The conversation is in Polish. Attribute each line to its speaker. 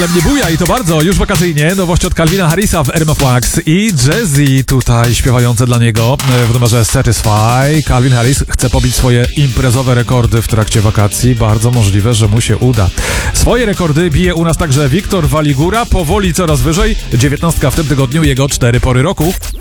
Speaker 1: Nie buja i to bardzo, już wakacyjnie, nowość od Calvina Harrisa w RMF Wax i Jazzy tutaj śpiewające dla niego w numerze Satisfy. Calvin Harris chce pobić swoje imprezowe rekordy w trakcie wakacji, bardzo możliwe, że mu się uda. Swoje rekordy bije u nas także Wiktor Waligura, powoli coraz wyżej, 19 w tym tygodniu jego 4 pory roku.